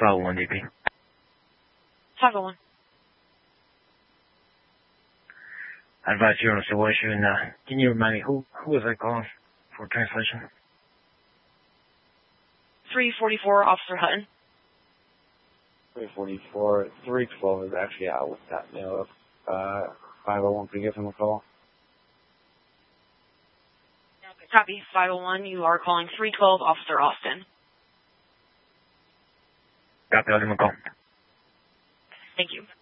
501 DP. 501. I advise you on a situation. Can you remind me who was I calling for translation? 344, Officer Hutton. 344, 312 is actually out with that mail. 501, can you give him a call? Okay, copy. 501, you are calling 312, Officer Austin. Copy, I'll give him a call. Thank you.